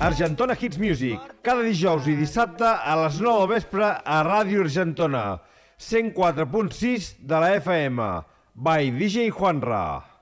Argentona Hits Music, cada dijous i dissabte a les 9 del vespre a Ràdio Argentona, 104.6 de la FM, by DJ Juanra.